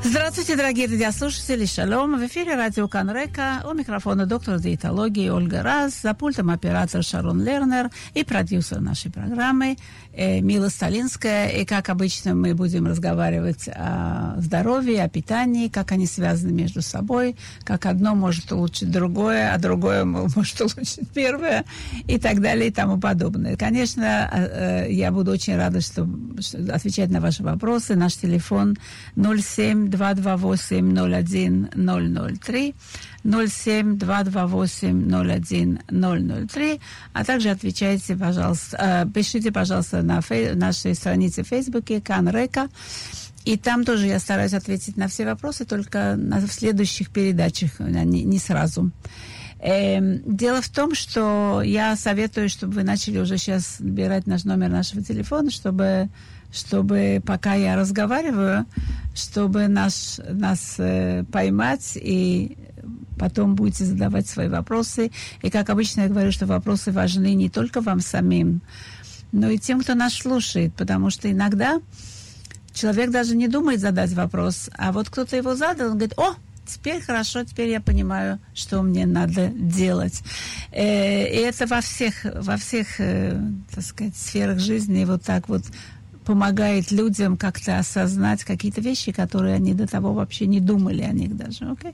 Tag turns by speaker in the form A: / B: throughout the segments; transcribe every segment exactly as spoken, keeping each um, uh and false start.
A: Здравствуйте, дорогие радиослушатели, шалом. В эфире радио Канрека. У микрофона доктор диетологии Ольга Раз, за пультом оператор Шарон Лернер и продюсер нашей программы э, Мила Сталинская. И, как обычно, мы будем разговаривать о здоровье, о питании, как они связаны между собой, как одно может улучшить другое, а другое может улучшить первое, и так далее, и тому подобное. Конечно, э, э, я буду очень рада, что, что отвечать на ваши вопросы. Наш телефон ноль семь два два восемь ноль один ноль ноль три, ноль семь два два восемь ноль один ноль ноль три, а также отвечайте, пожалуйста, э, пишите, пожалуйста, на фей- нашей странице в Фейсбуке Канрека, и там тоже я стараюсь ответить на все вопросы, только на, в следующих передачах, не, не сразу. Э, дело в том, что я советую, чтобы вы начали уже сейчас набирать наш номер нашего телефона, чтобы чтобы пока я разговариваю, чтобы наш, нас э, поймать, и потом будете задавать свои вопросы. И, как обычно, я говорю, что вопросы важны не только вам самим, но и тем, кто нас слушает, потому что иногда человек даже не думает задать вопрос, а вот кто-то его задал, он говорит: «О, теперь хорошо, теперь я понимаю, что мне надо делать». Э, и это во всех, во всех, э, так сказать, сферах жизни вот так вот помогает людям как-то осознать какие-то вещи, которые они до того вообще не думали о них даже. Okay?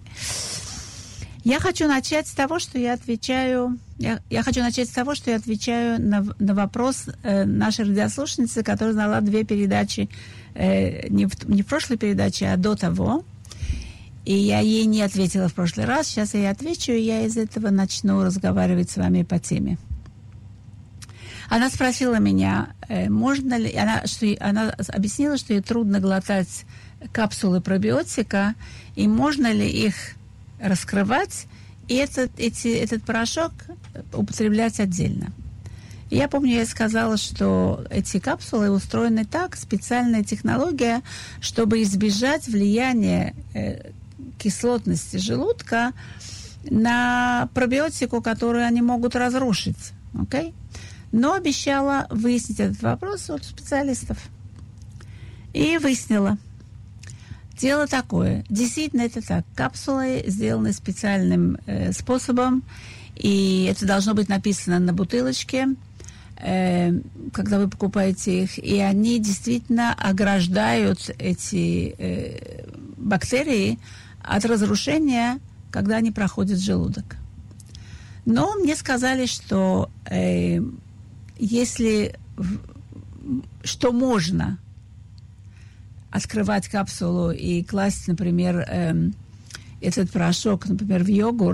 A: Я хочу начать с того, что я отвечаю. Я, я хочу начать с того, что я отвечаю на, на вопрос э, нашей радиослушницы, которая знала две передачи, э, не, в, не в прошлой передаче, а до того. И я ей не ответила в прошлый раз. Сейчас я ей отвечу, и я из этого начну разговаривать с вами по теме. Она спросила меня, можно ли... Она, что, она объяснила, что ей трудно глотать капсулы пробиотика, и можно ли их раскрывать, и этот, эти, этот порошок употреблять отдельно. И я помню, я сказала, что эти капсулы устроены так, специальная технология, чтобы избежать влияния э, кислотности желудка на пробиотику, которую они могут разрушить. Окей? Okay? Но обещала выяснить этот вопрос у специалистов. И выяснила. Дело такое. Действительно, это так. Капсулы сделаны специальным э, способом, и это должно быть написано на бутылочке, э, когда вы покупаете их. И они действительно ограждают эти э, бактерии от разрушения, когда они проходят в желудок. Но мне сказали, что э, если что можно открывать капсулу и класть, например, э, этот порошок, например, в йогурт,